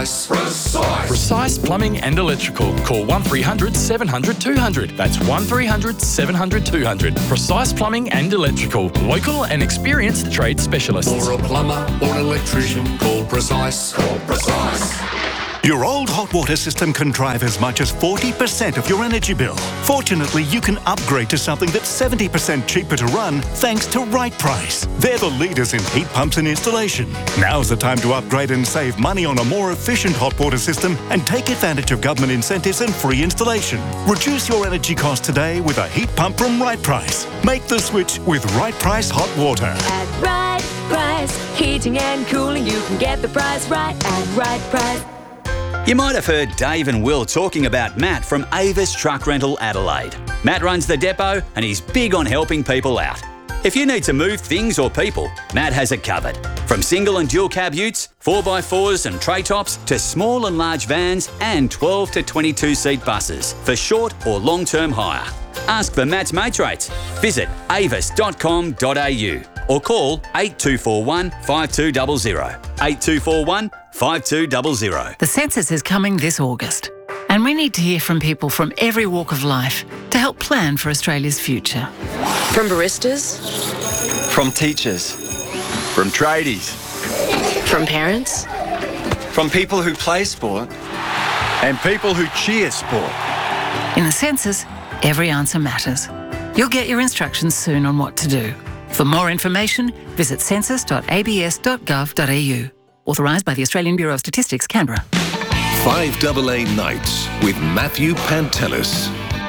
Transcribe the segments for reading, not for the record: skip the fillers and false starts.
Precise. Precise. Precise Plumbing and Electrical. Call 1300 700 200. That's 1300 700 200. Precise Plumbing and Electrical. Local and experienced trade specialists. For a plumber or an electrician, call Precise. Call Precise. Your old hot water system can drive as much as 40% of your energy bill. Fortunately, you can upgrade to something that's 70% cheaper to run thanks to Right Price. They're the leaders in heat pumps and installation. Now's the time to upgrade and save money on a more efficient hot water system and take advantage of government incentives and free installation. Reduce your energy costs today with a heat pump from Right Price. Make the switch with Right Price Hot Water. At Right Price, heating and cooling, you can get the price right at Right Price. You might have heard Dave and Will talking about Matt from Avis Truck Rental Adelaide. Matt runs the depot and he's big on helping people out. If you need to move things or people, Matt has it covered. From single and dual cab utes, 4x4s and tray tops, to small and large vans and 12 to 22 seat buses for short or long-term hire. Ask for Matt's mates rates. Visit avis.com.au or call 8241 5200. 8241 5200. The census is coming this August, and we need to hear from people from every walk of life to help plan for Australia's future. From baristas, from teachers, from tradies, from parents, from people who play sport, and people who cheer sport. In the census, every answer matters. You'll get your instructions soon on what to do. For more information, visit census.abs.gov.au. Authorised by the Australian Bureau of Statistics, Canberra. 5AA Nights with Matthew Pantelis.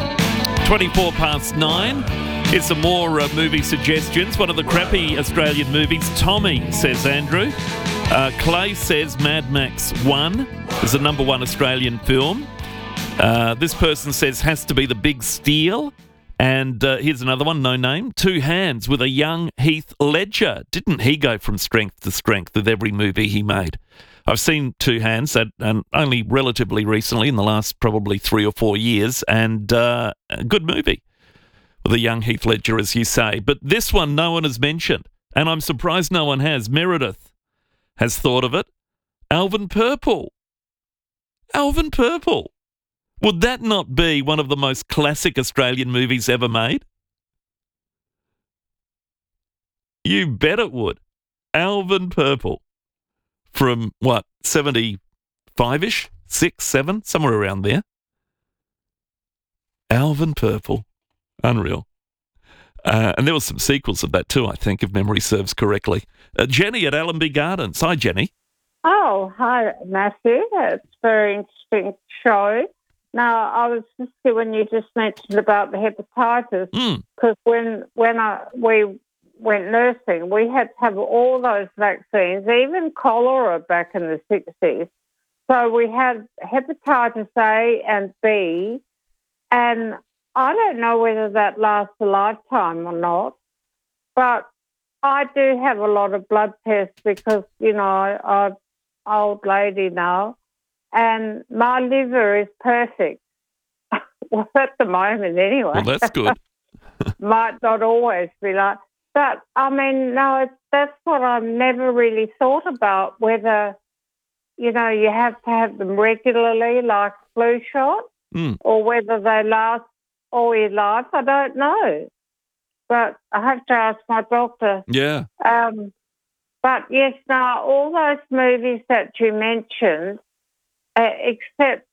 9:24. Here's some more movie suggestions. One of the crappy Australian movies, Tommy, says Andrew. Clay says Mad Max 1 is the number one Australian film. This person says has to be The Big Steal. And here's another one, no name. Two Hands with a young Heath Ledger. Didn't he go from strength to strength with every movie he made? I've seen Two Hands and only relatively recently, in the last probably 3 or 4 years, and a good movie with a young Heath Ledger, as you say. But this one no one has mentioned, and I'm surprised no one has. Meredith has thought of it. Alvin Purple. Alvin Purple. Would that not be one of the most classic Australian movies ever made? You bet it would. Alvin Purple. From, 75-ish? 6, 7? Somewhere around there. Alvin Purple. Unreal. And there were some sequels of that too, I think, if memory serves correctly. Jenny at Allenby Gardens. Hi, Jenny. Oh, hi, Matthew. It's a very interesting show. Now, I was just when you just mentioned about the hepatitis, because when we went nursing, we had to have all those vaccines, even cholera back in the 60s. So we had hepatitis A and B, and I don't know whether that lasts a lifetime or not, but I do have a lot of blood tests because, I'm an old lady now. And my liver is perfect. Well, at the moment anyway. Well, that's good. Might not always be like. But, no, that's what I've never really thought about, whether, you have to have them regularly like flu shot or whether they last all your life. I don't know. But I have to ask my doctor. Yeah. But, yes, now, all those movies that you mentioned, except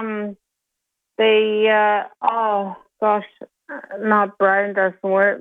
my brain doesn't work.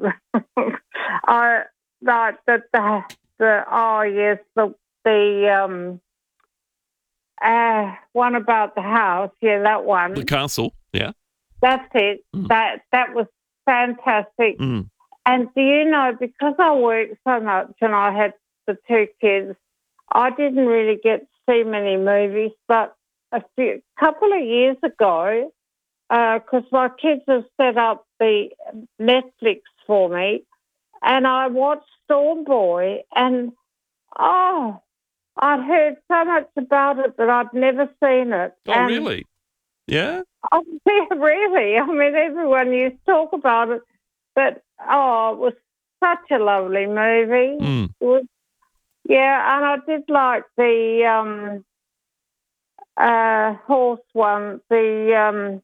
One about the house, that one. The castle, yeah. That's it. That was fantastic. And do you know, because I worked so much and I had the 2 kids, I didn't really get to see many movies, but a couple of years ago, because my kids have set up the Netflix for me, and I watched Storm Boy, and I'd heard so much about it, but I'd never seen it. Oh, really? Yeah? Oh, yeah, really. Everyone used to talk about it, but, it was such a lovely movie. It was, and I did like the horse one. The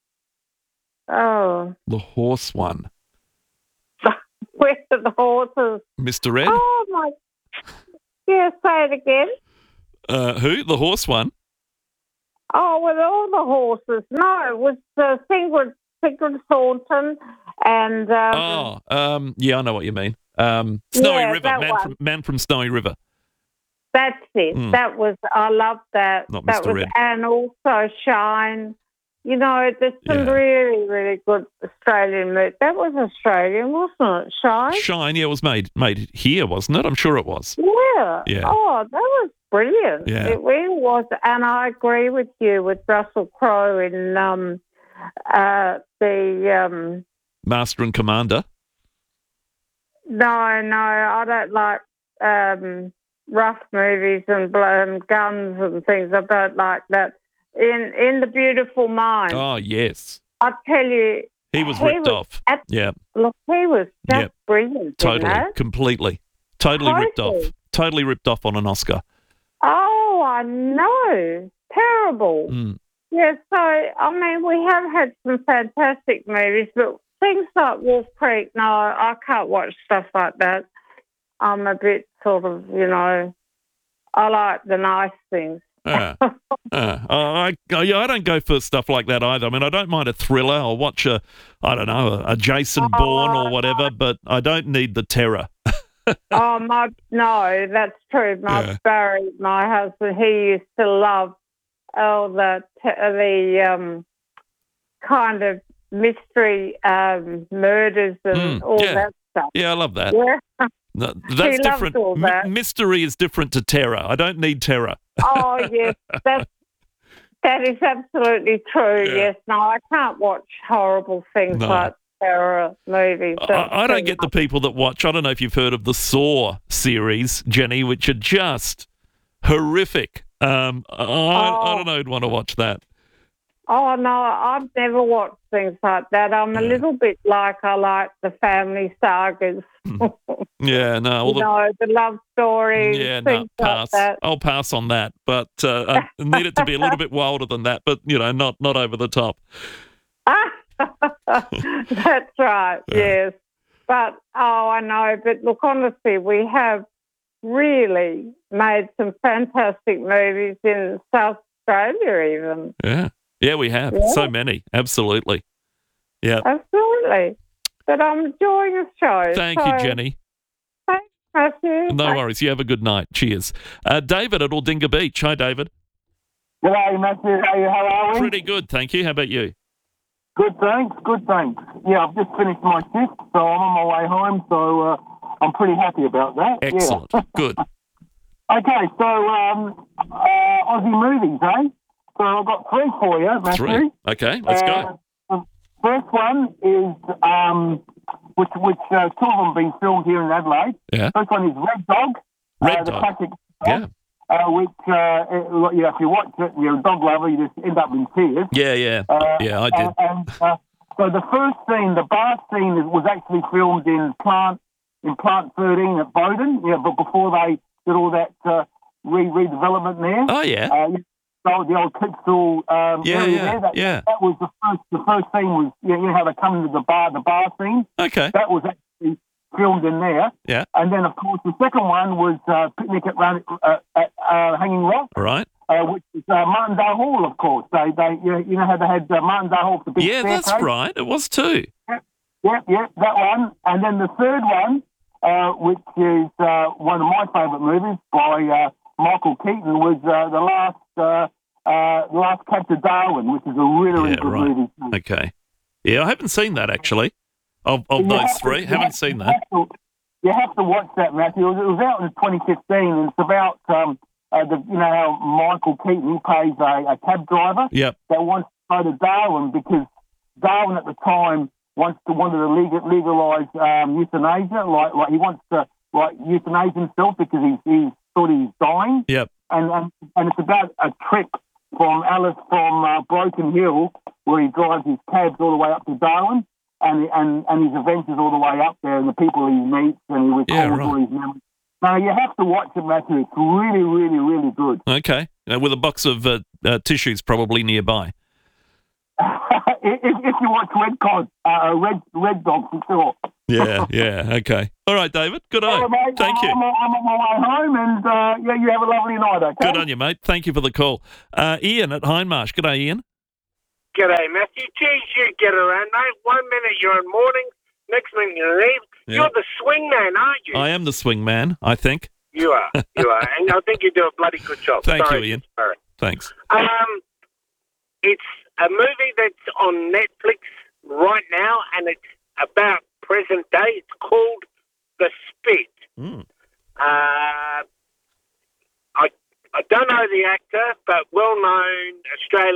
The horse one. where are the horses? Mr. Ed? Oh my! Yeah, say it again. Who? The horse one? Oh, with all the horses. No, it was Sigrid Thornton and. Yeah, I know what you mean. Snowy River, Man from Snowy River. That's it. That was, I love that. Not that Mr. was, Red. And also Shine. You know, there's some really, really good Australian movies. That was Australian, wasn't it? Shine? Shine, yeah, it was made here, wasn't it? I'm sure it was. Yeah. Yeah. Oh, that was brilliant. Yeah. It really was. And I agree with you with Russell Crowe in the... Master and Commander. No, I don't like rough movies and guns and things. I don't like that. In The Beautiful Mind. Oh, yes. I tell you, he was ripped off. Yeah. Look, he was just brilliant. Totally, completely. Totally ripped off. Totally ripped off on an Oscar. Oh, I know. Terrible. Yeah, so, I mean, we have had some fantastic movies, but things like Wolf Creek, no, I can't watch stuff like that. I'm a bit sort of, I like the nice things. I don't go for stuff like that either. I mean, I don't mind a thriller. I'll watch a Jason Bourne or whatever, but I don't need the terror. No, that's true. Barry, my husband, he used to love the kind of mystery murders and all that stuff. Yeah, I love that. Yeah. No, that's different. All that. Mystery is different to terror. I don't need terror. Oh, yes, that is absolutely true, yes. No, I can't watch horrible things like terror movies. I don't get the people that watch, I don't know if you've heard of the Saw series, Jenny, which are just horrific. I don't know who'd want to watch that. Oh, no, I've never watched things like that. I'm a little bit like I like the family sagas. Yeah, no. The love stories. Yeah, no, pass. Like that. I'll pass on that. But I need it to be a little bit wilder than that, but, not over the top. That's right, yes. But, I know. But look, honestly, we have really made some fantastic movies in South Australia even. Yeah. Yeah, we have. Yeah. So many. Absolutely. Yeah. Absolutely. But I'm enjoying the show. Thank you, Jenny. Thanks, Matthew. No worries. You have a good night. Cheers. David at Aldinga Beach. Hi, David. G'day, Matthew. How are we? Pretty good, thank you. How about you? Good, thanks. Yeah, I've just finished my shift, so I'm on my way home, so I'm pretty happy about that. Excellent. Yeah. Good. Okay, so Aussie movies, eh? So I've got three for you, Matthew. Three. Okay, let's go. The first one is, which two of them have been filmed here in Adelaide. Yeah. First one is Red Dog. Red the Dog. classic Yeah. Which, if you watch it, you're a dog lover, you just end up in tears. Yeah. Yeah, I did. So the first scene, the bar scene, was actually filmed in Plant 13 at Bowden, but before they did all that redevelopment there. Oh, yeah. The old Clipsal area there. That was the first scene was, how they come into the bar scene. Okay. That was actually filmed in there. Yeah. And then, of course, the second one was Picnic at Hanging Rock. Right. Which is Martindale Hall, of course. They how they had Martindale Hall for the big staircase. That's right. It was too. Yeah, that one. And then the third one, which is one of my favourite movies by Michael Keaton, was the last Cab to Darwin, which is a really good movie too. Okay. Yeah, I haven't seen that actually. Of those three, haven't seen that. You have to watch that, Matthew. It was out in 2015, and it's about how Michael Keaton plays a cab driver that wants to go to Darwin because Darwin at the time wanted to legalise euthanasia. Like he wants to euthanize himself because he thought he was dying. Yep. And it's about a trip from Broken Hill where he drives his cabs all the way up to Darwin. And his adventures all the way up there, and the people he meets, and he recalls all his memories. No, you have to watch it, Matthew. It's really, really, really good. Okay. With a box of tissues probably nearby. if you watch Red Dog for sure. Yeah, okay. All right, David. Good on. Mate, Thank you. I'm on my way home, and you have a lovely night, okay? Good on you, mate. Thank you for the call. Ian at Hindmarsh. G'day, Ian. G'day, Matthew. Geez, you get around, mate. 1 minute you're in morning, next minute you're in eve. Yeah. You're the swing man, aren't you? I am the swing man, I think. You are. And I think you do a bloody good job. Thank you, Ian. Sorry. Thanks. It's a movie that's on Netflix right now, and it's